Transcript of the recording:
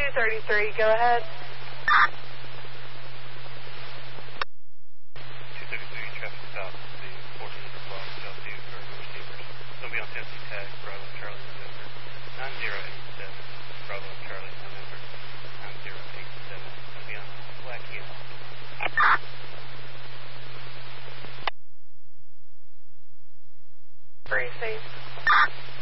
233, go ahead. 233, traffic stop, the 1400 block, South 2, for receivers. Don't be on Tennessee tag, Bravo, Charlie, November, 90